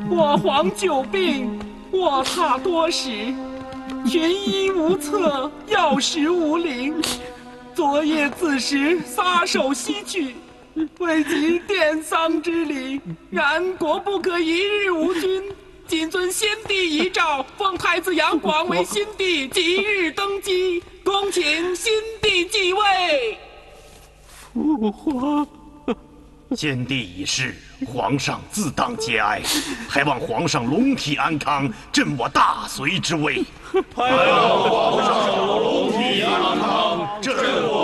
我皇久病，卧榻多时，寻医无策，药食无灵。昨夜子时撒手西去，未及奠丧之礼，然国不可一日无君。谨遵先帝遗诏，封太子杨广为新帝，即日登基，恭请新帝继位。 父皇， 先帝已逝，皇上自当节哀，还望皇上龙体安康，振我大隋之威。 还望皇上龙体安康，振我